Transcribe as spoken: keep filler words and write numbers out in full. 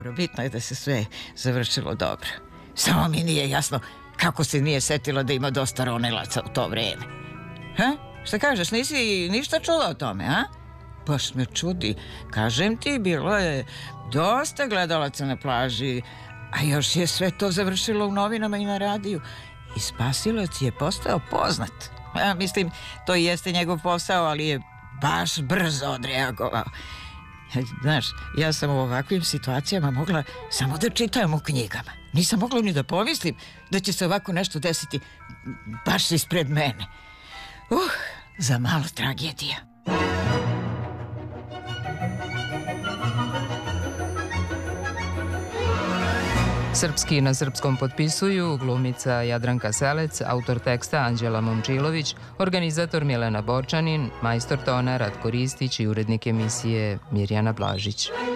Bitno je da se sve završilo dobro. Samo mi nije jasno kako se nije setila da ima dosta ronilaca u to vreme. Ha? Šta kažeš, nisi ništa čula o tome, a? Baš me čudi. Kažem ti, bilo je dosta gledalaca na plaži, a još je sve to završilo u novinama i na radiju. I spasilac je postao poznat. Ja mislim, to i jeste njegov posao, ali je baš brzo odreagovao. Znaš, ja sam u ovakvim situacijama mogla samo da čitam u knjigama. Nisam mogla ni da pomislim da će se ovako nešto desiti baš ispred mene. Uh, za malo tragedija. Srpski na srpskom potpisuju glumica Jadranka Selec, autor teksta Anđela Momčilović, organizator Milena Borčanin, majstor tona Ratko Ristić i urednik emisije Mirjana Blažić.